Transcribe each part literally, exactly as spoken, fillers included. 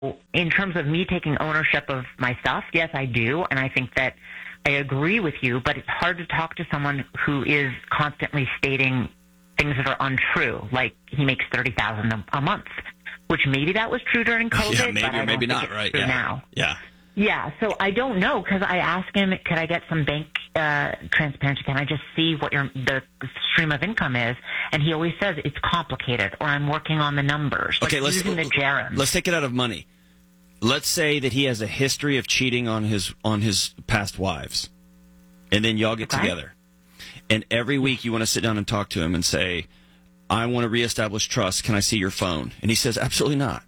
in terms of me taking ownership of my stuff, yes, I do. And I think that I agree with you, but it's hard to talk to someone who is constantly stating things that are untrue, like he makes thirty thousand dollars a month, which maybe that was true during COVID, yeah, maybe but I or don't maybe think not, it's right? true Yeah. now. Yeah. Yeah, so I don't know, because I asked him, could I get some bank uh, transparency? Can I just see what your the stream of income is? And he always says it's complicated, or I'm working on the numbers. Okay, like let's using the gerund. let's take it out of money. Let's say that he has a history of cheating on his on his past wives, and then y'all get Okay. together, and every week you want to sit down and talk to him and say, "I want to reestablish trust. Can I see your phone?" And he says, "Absolutely not."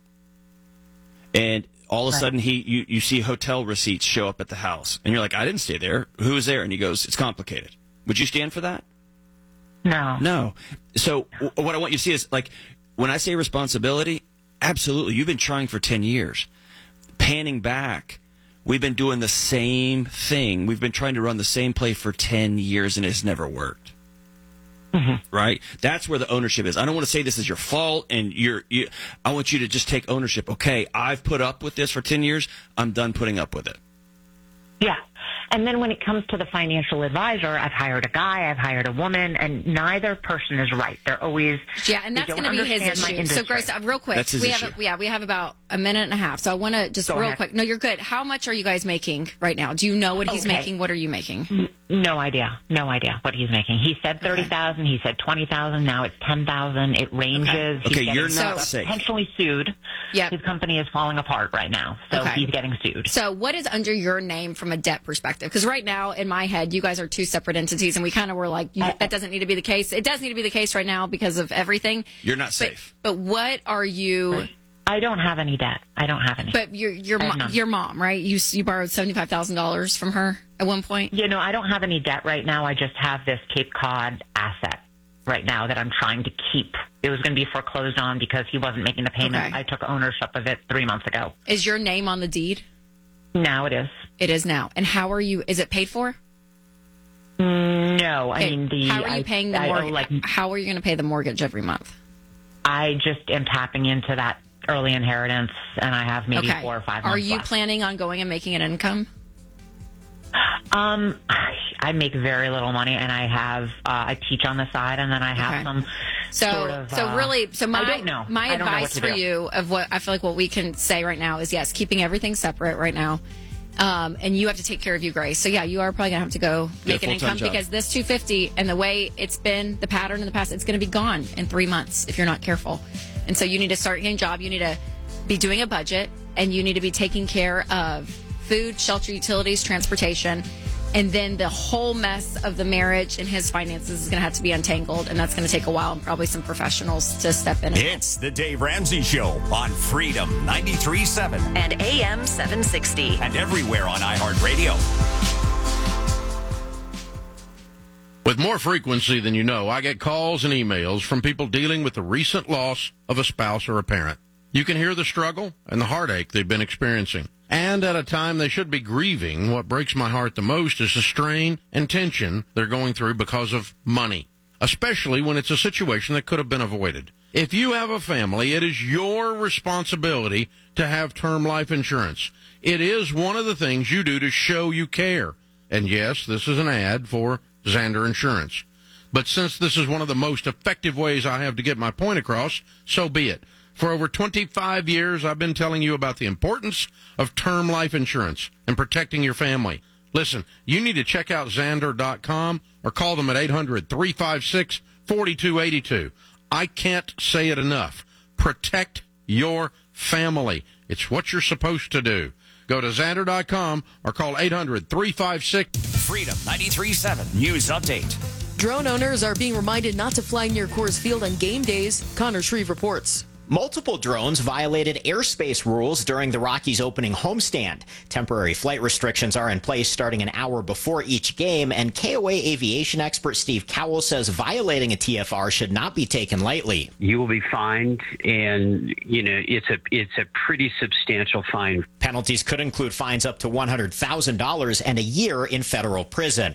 And all of a Right. sudden, he you, you see hotel receipts show up at the house, and you're like, "I didn't stay there. Who was there?" And he goes, "It's complicated." Would you stand for that? No. No. So w- what I want you to see is, like, when I say responsibility, absolutely. You've been trying for ten years. Panning back, we've been doing the same thing. We've been trying to run the same play for ten years, and it's never worked. Mm-hmm. Right? That's where the ownership is. I don't want to say this is your fault, and you're. You, I want you to just take ownership. Okay, I've put up with this for ten years. I'm done putting up with it. Yeah. And then when it comes to the financial advisor, I've hired a guy, I've hired a woman, and neither person is right. They're always Yeah, and they that's don't going to be his understand my issue. So, industry. Grace, uh, real quick, That's his we issue. have a, yeah, we have about a minute and a half. So I want to just Go real ahead. quick. No, you're good. How much are you guys making right now? Do you know what he's Okay. making? What are you making? No idea. No idea what he's making. He said thirty thousand. He said twenty thousand. Now it's ten thousand. It ranges. He's Okay, getting you're not So- safe. potentially sued. Yep. His company is falling apart right now, so Okay. he's getting sued. So what is under your name from a debt perspective? Because right now, in my head, you guys are two separate entities, and we kind of were like, you, that doesn't need to be the case. It does need to be the case right now because of everything. You're not But, safe. but what are you? I don't have any debt. I don't have any. But your your I have mo- none. your mom, right? You you borrowed seventy five thousand dollars from her at one point. You know, I don't have any debt right now. I just have this Cape Cod asset right now that I'm trying to keep. It was going to be foreclosed on because he wasn't making the payment. Okay. I took ownership of it three months ago. Is your name on the deed? Now it is. It is now. And how are you? Is it paid for? No, I Okay, mean the. how are you I, paying the I owe, mortgage? like how are you going to pay the mortgage every month? I just am tapping into that early inheritance, and I have maybe Okay. four or five. Are months you left. planning on going and making an income? Um, I make very little money, and I have uh, I teach on the side, and then I have Okay. some. So, sort of, so uh, really, so my I don't know. my I don't know what advice to for do. you of what I feel like what we can say right now is yes, keeping everything separate right now. Um, and you have to take care of you, Grace. So yeah, you are probably gonna have to go Get make a an full-time income job. because this two fifty and the way it's been the pattern in the past, it's gonna be gone in three months if you're not careful. And so you need to start getting a job. You need to be doing a budget, and you need to be taking care of food, shelter, utilities, transportation. And then the whole mess of the marriage and his finances is going to have to be untangled. And that's going to take a while and probably some professionals to step in. It's the Dave Ramsey Show on Freedom ninety-three point seven And A M seven sixty. and everywhere on iHeartRadio. With more frequency than you know, I get calls and emails from people dealing with the recent loss of a spouse or a parent. You can hear the struggle and the heartache they've been experiencing. And at a time they should be grieving, what breaks my heart the most is the strain and tension they're going through because of money, especially when it's a situation that could have been avoided. If you have a family, it is your responsibility to have term life insurance. It is one of the things you do to show you care. And yes, this is an ad for Xander Insurance. But since this is one of the most effective ways I have to get my point across, so be it. For over twenty-five years, I've been telling you about the importance of term life insurance and protecting your family. Listen, you need to check out Xander dot com or call them at eight hundred, three five six, four two eight two. I can't say it enough. Protect your family. It's what you're supposed to do. Go to Xander dot com or call eight hundred, three five six. Freedom ninety-three point seven News Update. Drone owners are being reminded not to fly near Coors Field on game days. Connor Shreve reports. Multiple drones violated airspace rules during the Rockies opening homestand. Temporary flight restrictions are in place starting an hour before each game, and K O A aviation expert Steve Cowell says violating a T F R should not be taken lightly. You will be fined, and you know it's a it's a pretty substantial fine. Penalties could include fines up to one hundred thousand dollars and a year in federal prison.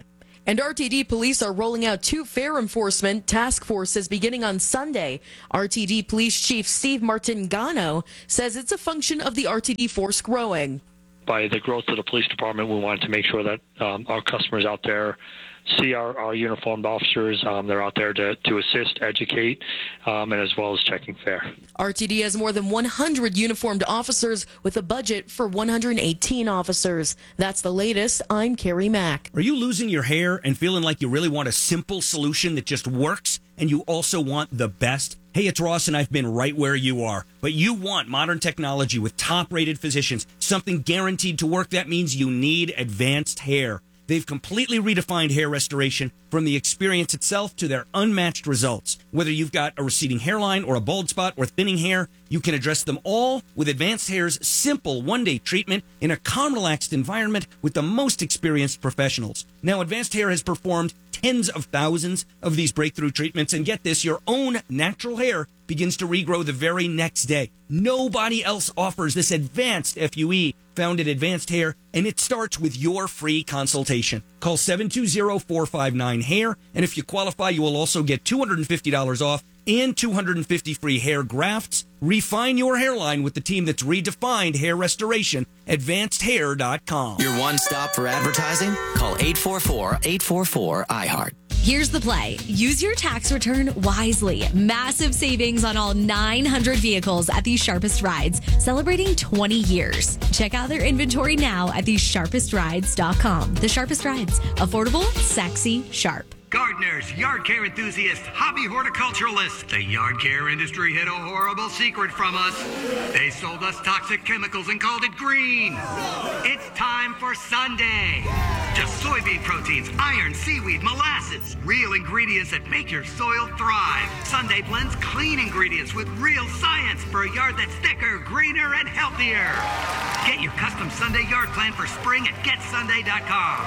And R T D police are rolling out two fare enforcement task forces beginning on Sunday. R T D Police Chief Steve Martingano says it's a function of the R T D force growing. By the growth of the police department, we wanted to make sure that um, our customers out there see our, our uniformed officers. Um, they're out there to, to assist, educate, um, and as well as checking fare. R T D has more than one hundred uniformed officers with a budget for one hundred eighteen officers. That's the latest. I'm Carrie Mack. Are you losing your hair and feeling like you really want a simple solution that just works, and you also want the best? Hey, it's Ross, and I've been right where you are. But you want modern technology with top-rated physicians, something guaranteed to work. That means you need Advanced Hair. They've completely redefined hair restoration, from the experience itself to their unmatched results. Whether you've got a receding hairline or a bald spot or thinning hair, you can address them all with Advanced Hair's simple one-day treatment in a calm, relaxed environment with the most experienced professionals. Now, Advanced Hair has performed tens of thousands of these breakthrough treatments, and get this, your own natural hair begins to regrow the very next day. Nobody else offers this advanced F U E found at Advanced Hair, and it starts with your free consultation. Call seven two zero, four five nine, hair, and if you qualify, you will also get two hundred fifty dollars off and two hundred fifty free hair grafts. Refine your hairline with the team that's redefined hair restoration, advanced hair dot com. Your one stop for advertising? Call eight four four, eight four four, I heart. Here's the play. Use your tax return wisely. Massive savings on all nine hundred vehicles at These Sharpest Rides, celebrating twenty years. Check out their inventory now at these sharpest rides dot com. The Sharpest Rides. Affordable, sexy, sharp. Gardeners, yard care enthusiasts, hobby horticulturalists. The yard care industry hid a horrible secret from us. They sold us toxic chemicals and called it green. It's time for Sunday. Just soybean proteins, iron, seaweed, molasses. Real ingredients that make your soil thrive. Sunday blends clean ingredients with real science for a yard that's thicker, greener, and healthier. Get your custom Sunday yard plan for spring at get sunday dot com.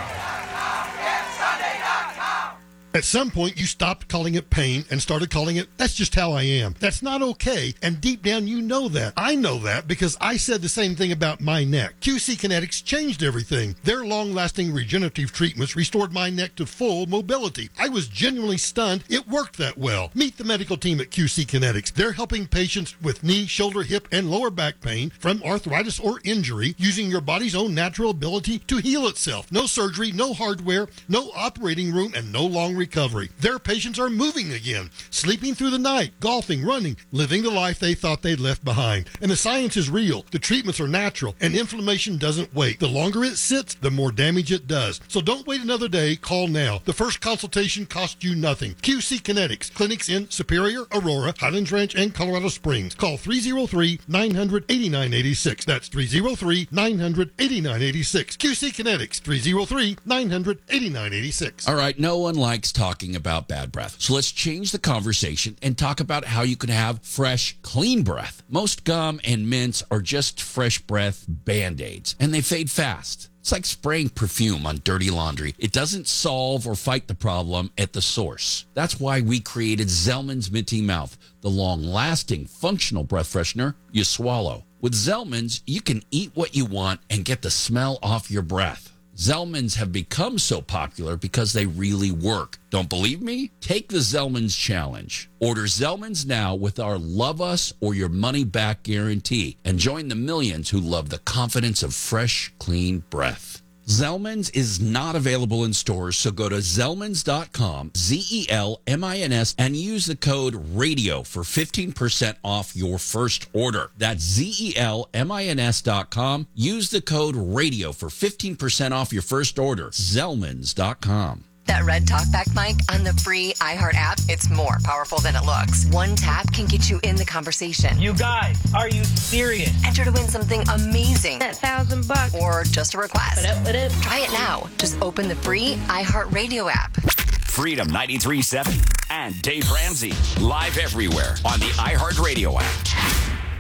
get sunday dot com. At some point, you stopped calling it pain and started calling it, that's just how I am. That's not okay, and deep down you know that. I know that because I said the same thing about my neck. Q C Kinetics changed everything. Their long-lasting regenerative treatments restored my neck to full mobility. I was genuinely stunned it worked that well. Meet the medical team at Q C Kinetics. They're helping patients with knee, shoulder, hip, and lower back pain from arthritis or injury using your body's own natural ability to heal itself. No surgery, no hardware, no operating room, and no long recovery. Their patients are moving again, sleeping through the night, golfing, running, living the life they thought they'd left behind. And the science is real. The treatments are natural, and inflammation doesn't wait. The longer it sits, the more damage it does. So don't wait another day. Call now. The first consultation costs you nothing. Q C Kinetics, clinics in Superior, Aurora, Highlands Ranch, and Colorado Springs. Call three oh three, nine hundred, eighty-nine eighty-six. That's three oh three, nine hundred, eighty-nine eighty-six. Q C Kinetics, three oh three, nine hundred, eighty-nine eighty-six. All right, no one likes talking about bad breath. So let's change the conversation and talk about how you can have fresh, clean breath. Most gum and mints are just fresh breath Band-Aids, and they fade fast. It's like spraying perfume on dirty laundry. It doesn't solve or fight the problem at the source. That's why we created Zellman's Minty Mouth, the long-lasting, functional breath freshener you swallow. With Zellman's, you can eat what you want and get the smell off your breath. Zellman's have become so popular because they really work. Don't believe me? Take the Zellman's challenge. Order Zellman's now with our Love Us or Your Money Back guarantee and join the millions who love the confidence of fresh, clean breath. Zellman's is not available in stores, so go to Zellmans dot com, Z E L M I N S, and use the code RADIO for fifteen percent off your first order. That's Z E L M I N S dot com. Use the code RADIO for fifteen percent off your first order. Zellmans dot com. That red talkback mic on the free iHeart app, it's more powerful than it looks. One tap can get you in the conversation. You guys, are you serious? Enter to win something amazing. That thousand bucks. Or just a request. What up, what up? Try it now. Just open the free iHeart Radio app. Freedom ninety-three point seven and Dave Ramsey, live everywhere on the iHeart Radio app.